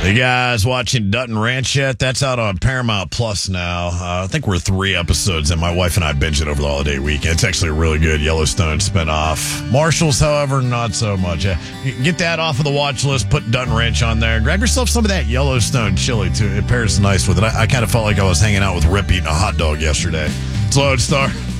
You guys watching Dutton Ranch yet? That's out on Paramount Plus now. I think we're 3 episodes, and my wife and I binged it over the holiday weekend. It's actually a really good Yellowstone spinoff. Marshall's, however, not so much. Get that off of the watch list. Put Dutton Ranch on there. Grab yourself some of that Yellowstone chili, too. It pairs nice with it. I kind of felt like I was hanging out with Rip eating a hot dog yesterday. It's Lodestar.